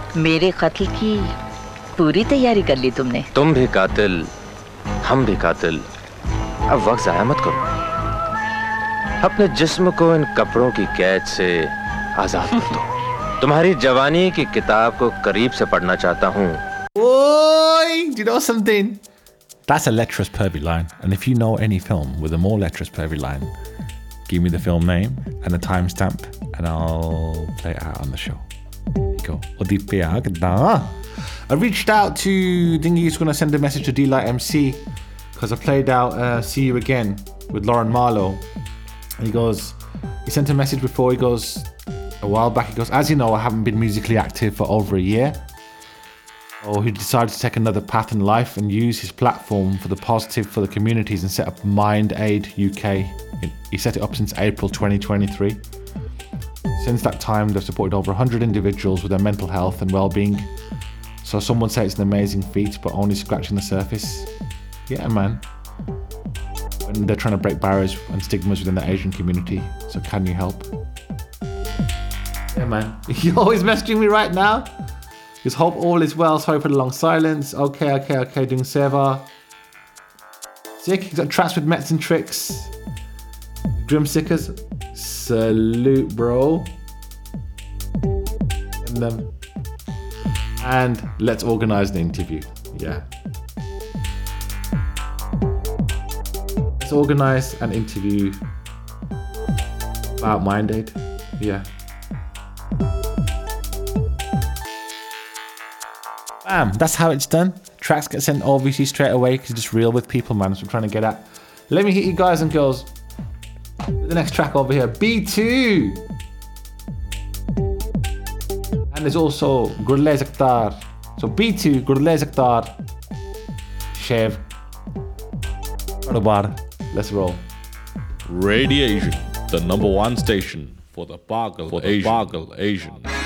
मेरे कत्ल की पूरी तैयारी कर ली तुमने? तुम भी कातिल, हम भी कातिल। अब वक्त ज़ाया मत करो। अपने जिस्म को इन कपड़ों की कैद से आजाद कर दो। तुम्हारी जवानी की किताब को करीब से पढ़ना चाहता हूँ। Oi, do you know something? That's a lecherous pervy line, and if you know any film with a more lecherous pervy line, give me the film name and a timestamp, and I'll play it out on the show. There you go. I reached out to Dingy. He's going to send a message to D-Light MC because I played out See You Again with Lauren Marlowe. And he sent a message before. He goes, a while back, he goes, as you know, I haven't been musically active for over a year. So he decided to take another path in life and use his platform for the positive for the communities and set up Mind Aid UK. He set it up since April 2023. Since that time, they've supported over 100 individuals with their mental health and well-being. So some would say it's an amazing feat, but only scratching the surface. Yeah, man. And they're trying to break barriers and stigmas within the Asian community. So can you help? Yeah, man. You're always messaging me right now. Just hope all is well. Sorry for the long silence. Okay. Doing Seva. Sick. He's got tracks with Mets and Tricks. Drumstickers. Salute, bro. And let's organise the interview. Yeah. Let's organise an interview about Mind Aid. Yeah. Bam, that's how it's done. Tracks get sent obviously straight away because it's just real with people, man. So I'm trying to get at. Let me hit you guys and girls. The next track over here, B2. And there's also Gurle Zaktar. So B2, Gurle Zaktar, Shev, Bar. Let's roll. Radiation, the #1 station for the Bargal Asian.